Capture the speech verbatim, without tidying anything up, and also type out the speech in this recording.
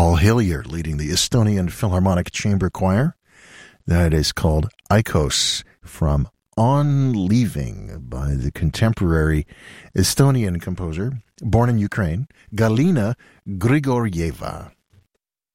Paul Hillier leading the Estonian Philharmonic Chamber Choir. That is called Aikos from On Leaving by the contemporary Estonian composer, born in Ukraine, Galina Grigorieva.